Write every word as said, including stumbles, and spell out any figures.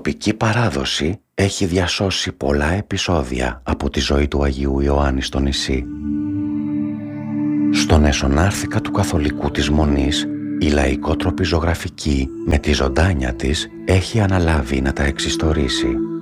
τοπική παράδοση έχει διασώσει πολλά επεισόδια από τη ζωή του Αγίου Ιωάννη στο νησί. Στον εσωνάρθηκα του καθολικού της Μονής, η λαϊκότροπη ζωγραφική με τη ζωντάνια της έχει αναλάβει να τα εξιστορήσει.